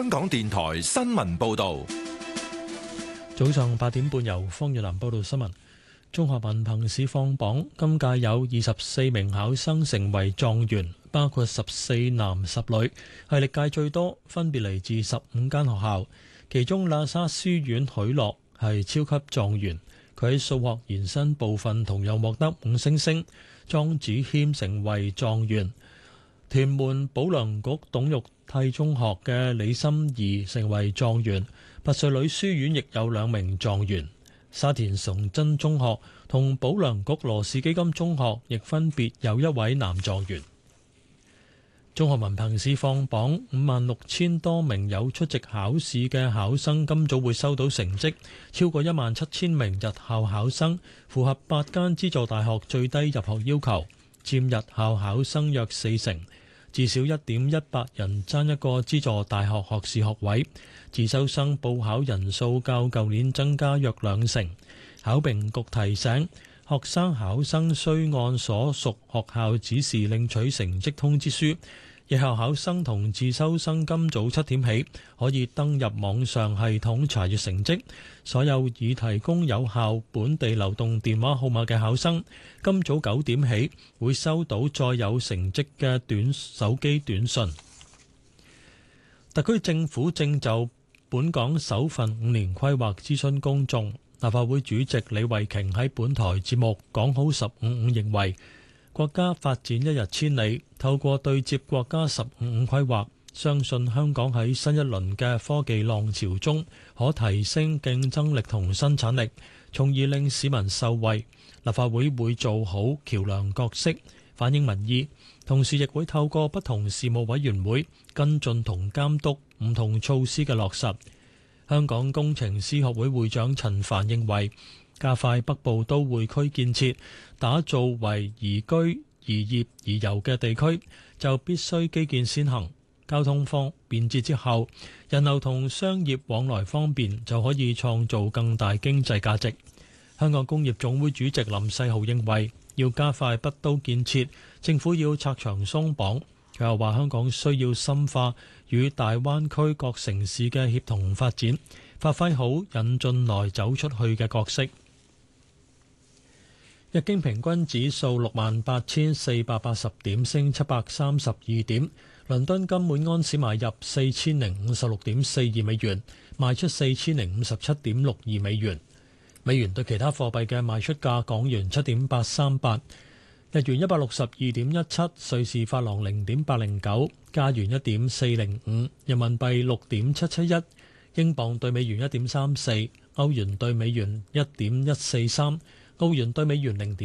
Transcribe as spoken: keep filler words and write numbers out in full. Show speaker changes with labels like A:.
A: 香港電台新聞報道。
B: 早上八點半，由方月蘭報道新聞。中學文憑試放榜，今屆有二十四名考生成為狀元，包括十四男十女，係歷屆最多，分別嚟自十五間學校。其中喇沙書院許樂係超級狀元，佢喺數學延伸部分同樣獲得五星星。莊子謙成為狀元，屯門保良局董玉娣中學嘅李心怡成為狀元，拔萃女書院亦有兩名狀元。沙田崇真中學同保良局羅氏基金中學亦分別有一位男狀元。中學文憑試放榜，五萬六千多名有出席考試嘅考生今早會收到成績，超過一萬七千名日校考生符合八間資助大學最低入學要求，佔日校考生約四成，至少一點一八人爭一個資助大學學士學位。自修生報考人數較舊年增加約兩成。考評局提醒學生考生需按所屬學校指示領取成績通知書。日校考生同自修生今早七點起可以登入網上系統查閱成績。所有已提供有效本地流動電話號碼嘅考生，今早九點起會收到載有成績嘅短手機短信。特區政府正就本港首份五年規劃諮詢公眾。立法會主席李慧瓊喺本台節目講好十五五認為，國家發展一日千里，透過對接國家十五五規劃，相信香港喺新一輪嘅科技浪潮中，可提升競爭力同生產力，從而令市民受惠。立法會會做好橋梁角色，反映民意，同時亦會透過不同事務委員會跟進同監督唔同措施嘅落實。香港工程師學會會長陳帆認為，加快北部都會區建設，打造為宜居、宜業、宜遊嘅地區，就必須基建先行，交通方便捷之後，人流同商業往來方便，就可以創造更大經濟價值。香港工業總會主席林世豪認為，要加快北都建設，政府要拆牆鬆綁。佢又話，香港需要深化與大灣區各城市嘅協同發展，發揮好引進來走出去嘅角色。日經平均指數六萬八千四百八十點，升七百三十二點。倫敦金每安士買入四千零五十六點四二美元，賣出四千零五十七點六二美元。美元對其他貨幣嘅賣出價：港元七點八三八，日元一百六十二點一七，瑞士法郎零點八零九，加元一點四零五，人民幣六點七七一，英鎊對美元一點三四，歐元對美元一點一四三，澳元對美元零點